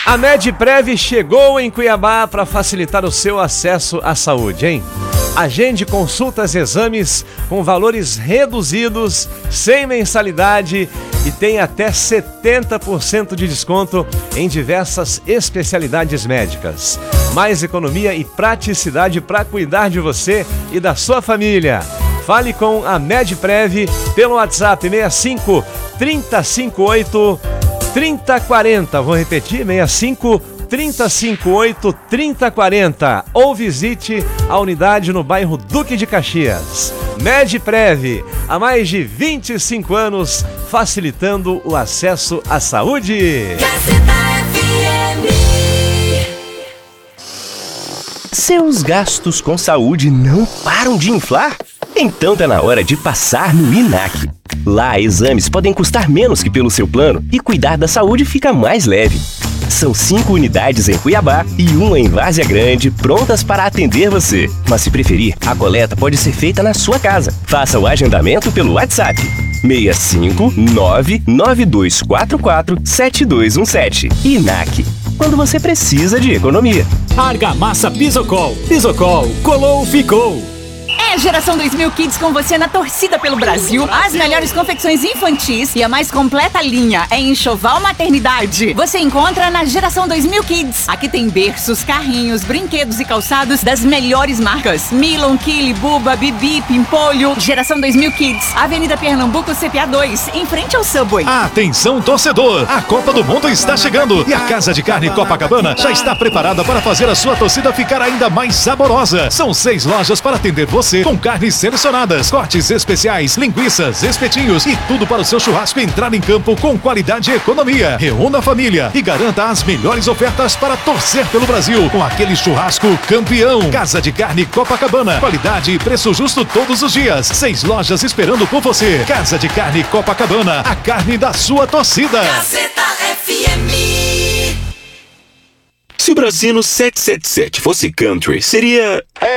A Medprev chegou em Cuiabá para facilitar o seu acesso à saúde, hein? Agende consultas e exames com valores reduzidos, sem mensalidade e tem até 70% de desconto em diversas especialidades médicas. Mais economia e praticidade para cuidar de você e da sua família. Fale com a Medprev pelo WhatsApp 65 358 3040. Vou repetir, 65 358 3040. Ou visite a unidade no bairro Duque de Caxias. Medprev, há mais de 25 anos, facilitando o acesso à saúde. Seus gastos com saúde não param de inflar? Então tá na hora de passar no INAC. Lá, exames podem custar menos que pelo seu plano e cuidar da saúde fica mais leve. São 5 unidades em Cuiabá e 1 em Várzea Grande, prontas para atender você. Mas se preferir, a coleta pode ser feita na sua casa. Faça o agendamento pelo WhatsApp 65992447217. INAC, quando você precisa de economia. Argamassa Pisocol. Pisocol, colou, ficou. É Geração 2000 Kids com você na torcida pelo Brasil. As melhores confecções infantis e a mais completa linha é enxoval maternidade. Você encontra na Geração 2000 Kids. Aqui tem berços, carrinhos, brinquedos e calçados das melhores marcas. Milon, Kili, Buba, Bibi, Pimpolho. Geração 2000 Kids. Avenida Pernambuco, CPA 2, em frente ao Subway. Atenção, torcedor! A Copa do Mundo está chegando e a Casa de Carne Copacabana já está preparada para fazer a sua torcida ficar ainda mais saborosa. São 6 lojas para atender você com carnes selecionadas, cortes especiais, linguiças, espetinhos e tudo para o seu churrasco entrar em campo com qualidade e economia. Reúna a família e garanta as melhores ofertas para torcer pelo Brasil com aquele churrasco campeão. Casa de Carne Copacabana, qualidade e preço justo todos os dias. 6 lojas esperando por você. Casa de Carne Copacabana, a carne da sua torcida. Gazeta FM. Se o Brasino 777 fosse country, seria...